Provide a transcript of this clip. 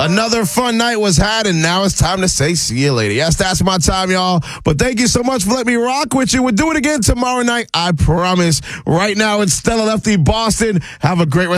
Another fun night was had, and now it's time to say see you later. Yes, that's my time, y'all. But thank you so much for letting me rock with you. We'll do it again tomorrow night, I promise. Right now, it's Stella Lefty Boston. Have a great rest